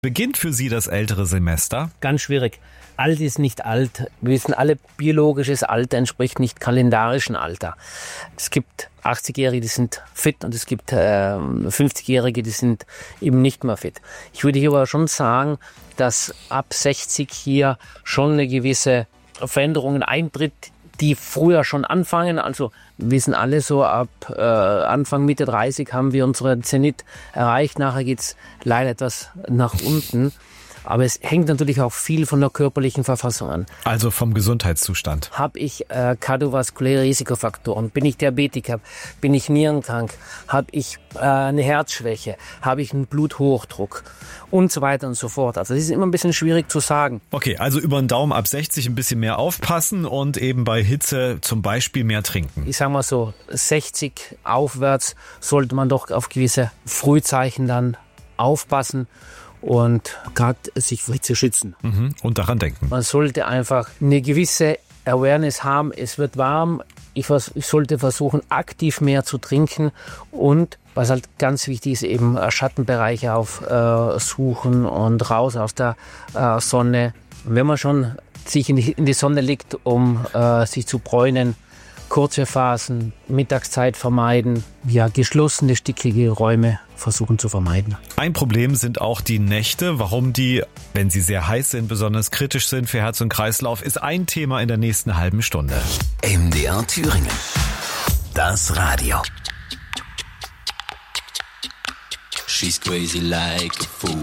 Beginnt für Sie das ältere Semester? Ganz schwierig. Alt ist nicht alt. Wir wissen alle, biologisches Alter entspricht nicht kalendarischen Alter. Es gibt 80-Jährige, die sind fit und es gibt 50-Jährige, die sind eben nicht mehr fit. Ich würde hier aber schon sagen, dass ab 60 hier schon eine gewisse Veränderung eintritt, die früher schon anfangen. Also wir wissen alle so, ab Anfang, Mitte 30 haben wir unseren Zenit erreicht. Nachher geht's leider etwas nach unten. Aber es hängt natürlich auch viel von der körperlichen Verfassung an. Also vom Gesundheitszustand. Habe ich kardiovaskuläre Risikofaktoren? Bin ich Diabetiker? Bin ich nierenkrank? Habe ich eine Herzschwäche? Habe ich einen Bluthochdruck? Und so weiter und so fort. Also das ist immer ein bisschen schwierig zu sagen. Okay, also über den Daumen ab 60 ein bisschen mehr aufpassen und eben bei Hitze zum Beispiel mehr trinken. Ich sage mal so, 60 aufwärts sollte man doch auf gewisse Frühzeichen dann aufpassen und gerade sich vor Hitze schützen. Und daran denken. Man sollte einfach eine gewisse Awareness haben, es wird warm, ich sollte versuchen, aktiv mehr zu trinken und was halt ganz wichtig ist, eben Schattenbereiche aufsuchen und raus aus der Sonne. Wenn man schon sich in die Sonne legt, um sich zu bräunen, kurze Phasen, Mittagszeit vermeiden, ja, geschlossene, stickige Räume versuchen zu vermeiden. Ein Problem sind auch die Nächte. Warum die, wenn sie sehr heiß sind, besonders kritisch sind für Herz und Kreislauf, ist ein Thema in der nächsten halben Stunde. MDR Thüringen. Das Radio. She's crazy like a fool.